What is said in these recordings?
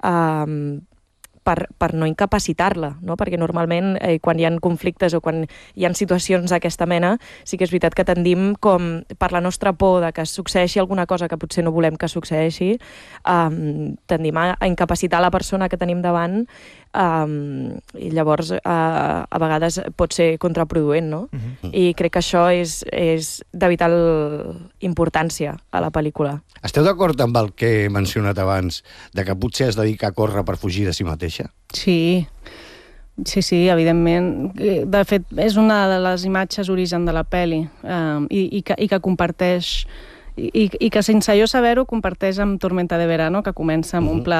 per no incapacitar-la, no? Perquè normalment quan hi ha conflictes o quan hi ha situacions d'aquesta mena, sí que és veritat que tendim com per la nostra por de que succeeixi alguna cosa que potser no volem que succeeixi, tendim a incapacitar la persona que tenim davant i llavors a vegades pot ser contraproduent, no? I crec que això és de vital importància a la pel·lícula. Esteu d'acord amb el que he mencionat abans, de que potser es dedica a córrer per fugir de si mateixa? Sí, evidentment. De fet, és una de les imatges origen de la pel·li i que comparteix i que sense jo saber-ho comparteix amb Tormenta de Verano, que comença amb un pla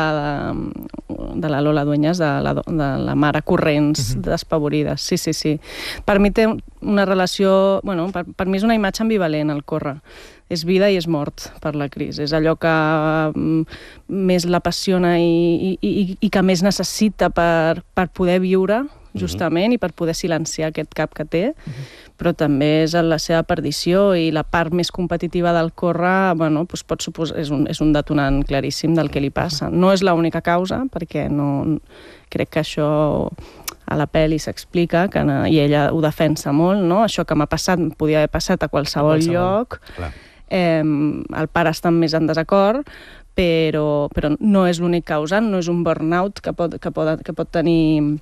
de la Lola Dueñas, de la mare corrents despavorida. Sí. Per mi té una relació... Bueno, per mi és una imatge ambivalent, el córrer. És vida i és mort per la Cris. És allò que més l'apassiona i que més necessita per poder viure, justament, i per poder silenciar aquest cap que té, però també és la seva perdició i la part més competitiva del córrer, bueno, doncs pot suposar, és un detonant claríssim del que li passa. No és l'única causa, perquè no crec que això a la pel·li s'explica, i ella ho defensa molt, no? Això que m'ha passat podia haver passat a qualsevol lloc. Clar. El pare està més en desacord, però no és l'únic causant, no és un burnout que pot tenir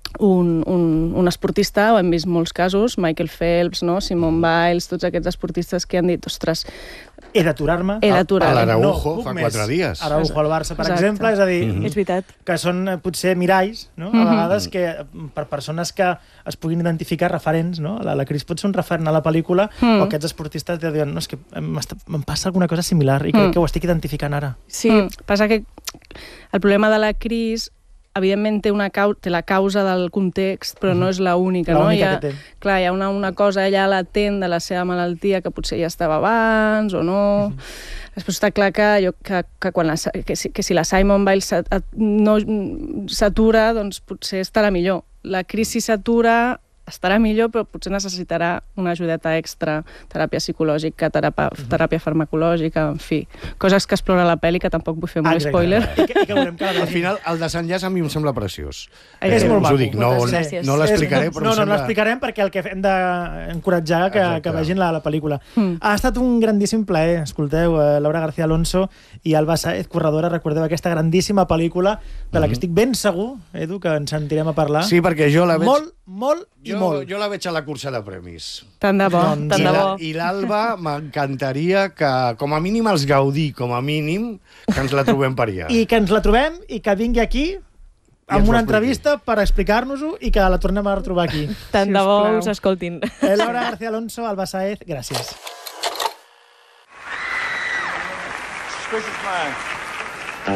un esportista. Ho hem vist molts casos, Michael Phelps, no? Simone Biles, tots aquests esportistes que han dit, ostres, he d'aturar-me. A l'Araujo fa 4 dies. Araujo al Barça, per exemple, és a dir, és veritat, que són potser miralls, no? A vegades que per persones que es puguin identificar referents, no? La Cris pot ser un referent a la pel·lícula, o aquests esportistes diuen, no, és que em passa alguna cosa similar i crec que ho estic identificant ara. Sí, passa que el problema de la Cris evidentment té la causa del context, però no és l'única, no? Clar, hi ha una cosa allà latent de la seva malaltia que potser ja estava abans o no. Després està clar que si la Simone Biles no s'atura, doncs potser estarà millor. La Cris, si s'atura, estarà millor, però potser necessitarà una ajudeta extra, teràpia psicològica, teràpia farmacològica, en fi, coses que explora la pel·li, que tampoc vull fer molt spoiler. Al final, el desenllaç a mi em sembla preciós. És molt maco. Us ho dic, no l'explicaré, però no l'explicarem perquè el que hem d'encoratjar que vegin la pel·lícula. Ha estat un grandíssim plaer, escolteu, Laura García Alonso i Alba Sáez, corredora, recordeu aquesta grandíssima pel·lícula de la que estic ben segur, Edu, que ens sentirem a parlar. Sí, perquè jo la veig... Molt. Jo la veig a la cursa de premis. Tant de bo. I l'Alba m'encantaria que, com a mínim, els Gaudí, com a mínim, que ens la trobem per allà. I que ens la trobem i que vingui aquí amb una entrevista per explicar-nos-ho i que la tornem a retrobar aquí. Tant de bo us escoltin. Laura García Alonso, Alba Sáez, gràcies. Suspicious man.